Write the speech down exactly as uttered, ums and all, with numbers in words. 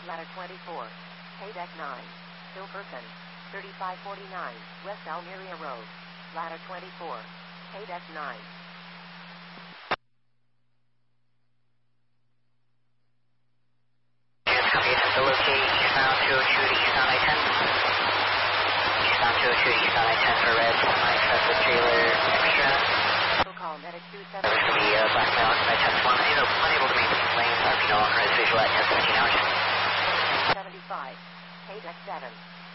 Ladder twenty-four. Hey deck nine. Hilperson. thirty-five forty-nine. West Almeria Road. Ladder twenty-four. Hey deck nine. To locate eastbound two oh two to eastbound I ten. Eastbound two oh two to eastbound I ten for red, semi-truck with trailer extra. Call medic two seven. There's going to be a black balance by ten one. You know, unable to maintain lanes. R P no longer has visual at ten fifteen hours. seventy-five. Hey deck seven.